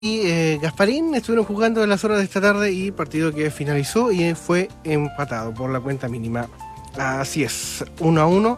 Gasparín estuvieron jugando en las horas de esta tarde y partido que finalizó y fue empatado por la cuenta mínima. Así es, 1-1.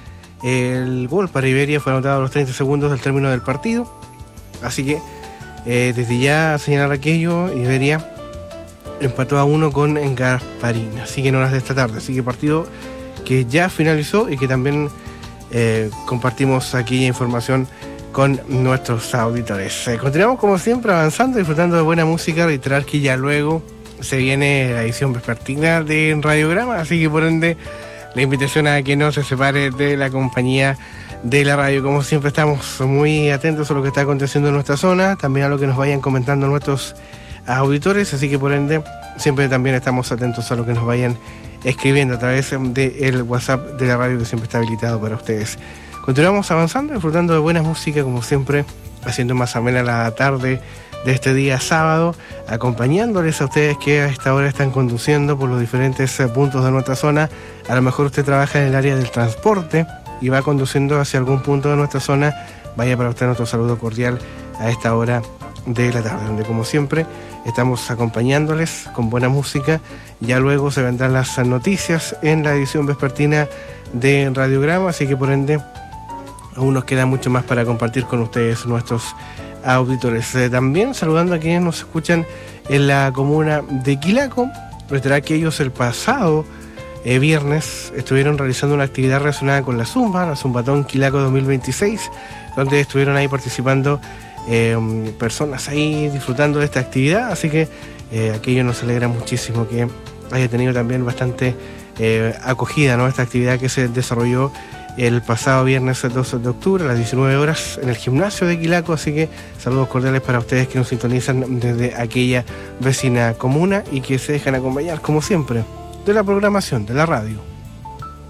El gol para Iberia fue anotado a los 30 segundos del término del partido. Así que desde ya señalar aquello, Iberia empató a 1 con Gasparín. Así que en horas de esta tarde. Así que partido que ya finalizó y que también compartimos aquella información con nuestros auditores. Continuamos como siempre avanzando, disfrutando de buena música. Reiterar que ya luego se viene la edición vespertina de Radiograma, así que por ende la invitación a que no se separe de la compañía de la radio. Como siempre estamos muy atentos a lo que está aconteciendo en nuestra zona, también a lo que nos vayan comentando nuestros auditores, así que por ende siempre también estamos atentos a lo que nos vayan escribiendo a través del WhatsApp de la radio, que siempre está habilitado para ustedes. Continuamos avanzando, disfrutando de buena música, como siempre, haciendo más amena la tarde de este día sábado, acompañándoles a ustedes que a esta hora están conduciendo por los diferentes puntos de nuestra zona. A lo mejor usted trabaja en el área del transporte y va conduciendo hacia algún punto de nuestra zona. Vaya para usted nuestro saludo cordial a esta hora de la tarde, donde como siempre estamos acompañándoles con buena música. Ya luego se vendrán las noticias en la edición vespertina de Radiograma, así que por ende aún nos queda mucho más para compartir con ustedes, nuestros auditores. También saludando a quienes nos escuchan en la comuna de Quilaco. Reiterar que ellos el pasado viernes estuvieron realizando una actividad relacionada con la Zumbatón Quilaco 2026, donde estuvieron ahí participando personas ahí disfrutando de esta actividad, así que aquello nos alegra muchísimo que haya tenido también bastante acogida, ¿no?, esta actividad que se desarrolló el pasado viernes 12 de octubre a las 19 horas en el gimnasio de Quilaco. Así que saludos cordiales para ustedes que nos sintonizan desde aquella vecina comuna y que se dejan acompañar como siempre de la programación de la radio.